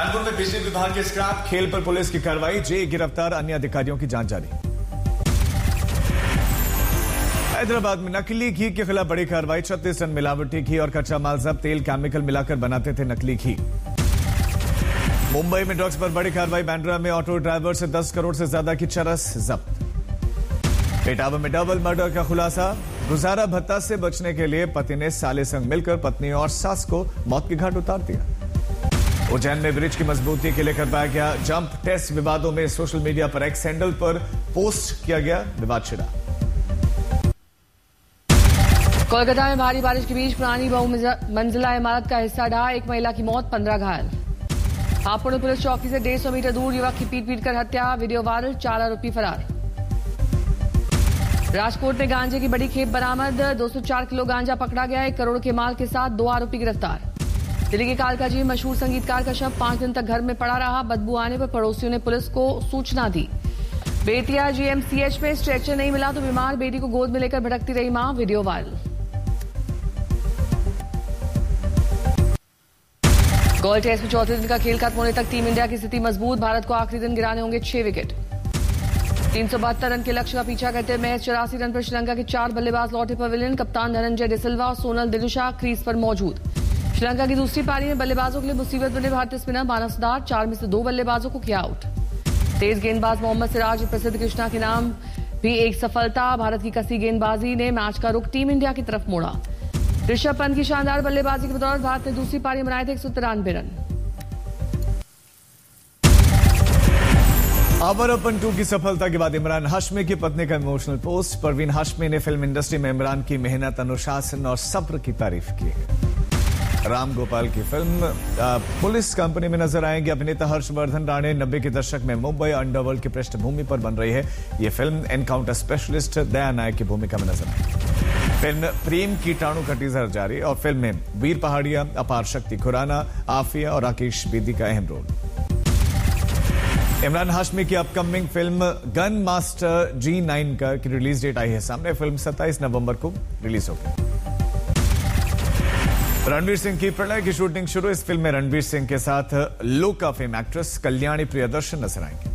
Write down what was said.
कानपुर में बिजली विभाग के स्क्रैप खेल पर पुलिस की कार्रवाई, जे गिरफ्तार, अन्य अधिकारियों की जांच जारी। हैदराबाद में नकली घी के खिलाफ बड़ी कार्रवाई, 36 टन मिलावटी घी और कच्चा माल जब्त, तेल केमिकल मिलाकर बनाते थे नकली घी। मुंबई में ड्रग्स पर बड़ी कार्रवाई, बांद्रा में ऑटो ड्राइवर से 10 करोड़ से ज्यादा की चरस जब्त। इटावा में डबल मर्डर का खुलासा, गुजारा भत्ता से बचने के लिए पति ने साले संग मिलकर पत्नी और सास को मौत के घाट उतार दिया। उज्जैन में ब्रिज की मजबूती के लिए करवाया गया जंप टेस्ट, विवादों में सोशल मीडिया पर एक्स हैंडल पर पोस्ट किया गया, विवाद छिड़ा। कोलकाता में भारी बारिश के बीच पुरानी बहुमंजिला इमारत का हिस्सा ढहा, एक महिला की मौत, 15 घायल। हापुड़ पुलिस चौकी से 150 मीटर दूर युवक की पीट कर हत्या, वीडियो वायरल, 4 आरोपी फरार। राजकोट में गांजे की बड़ी खेप बरामद, 204 किलो गांजा पकड़ा गया, 1 करोड़ के माल के साथ 2 आरोपी गिरफ्तार। दिल्ली के कालकाजी में मशहूर संगीतकार का शव 5 दिन तक घर में पड़ा रहा, बदबू आने पर पड़ोसियों ने पुलिस को सूचना दी। बेतिया जीएमसीएच में स्ट्रेचर नहीं मिला तो बीमार बेटी को गोद में लेकर भटकती रही मां, वीडियो वायरल। गोल्ड टेस्ट में चौथे दिन का खेल खत्म होने तक टीम इंडिया की स्थिति मजबूत, भारत को आखिरी दिन गिराने होंगे 6 विकेट। 372 रन के लक्ष्य का पीछा करते महज 84 रन पर श्रीलंका के 4 बल्लेबाज लौटे पवेलियन, कप्तान धनंजय डिसिल्वा और सोनल दिनुशा क्रीज पर मौजूद। श्रीलंका की दूसरी पारी में बल्लेबाजों के लिए मुसीबत बने भारतीय स्पिनर मानव सदार, 4 में से 2 बल्लेबाजों को किया आउट। तेज गेंदबाज मोहम्मद सिराज, प्रसिद्ध कृष्णा के नाम भी एक सफलता, भारत की कसी गेंदबाजी ने मैच का रुख टीम इंडिया की तरफ मोड़ा। ऋषभ पंत की शानदार बल्लेबाजी की बदौलत भारत ने दूसरी पारी में बनाए थे 193 रन। आवर ओपन 2 की सफलता के बाद इमरान हाशमी की पत्नी का इमोशनल पोस्ट, परवीन हाशमी ने फिल्म इंडस्ट्री में इमरान की मेहनत, अनुशासन और सब्र की तारीफ की। राम गोपाल की फिल्म पुलिस कंपनी में नजर आएंगे अभिनेता हर्षवर्धन राणे, 90 के दशक में मुंबई अंडरवर्ल्ड की पृष्ठभूमि पर बन रही है ये फिल्म। एनकाउंटर स्पेशलिस्ट दया नायक की भूमिका में नजर आएगी। फिल्म प्रेम कीटाणु का टीजर जारी और फिल्म में वीर पहाड़िया, अपार शक्ति खुराना, आफिया और राकेश बेदी का अहम रोल। इमरान हाशमी की upcoming film gun master G9 का की रिलीज डेट आई है सामने, फिल्म 27 नवंबर को रिलीज होगी। रणवीर सिंह की प्रलय की शूटिंग शुरू, इस फिल्म में रणवीर सिंह के साथ लोका फेम एक्ट्रेस कल्याणी प्रियदर्शन नजर आएंगी।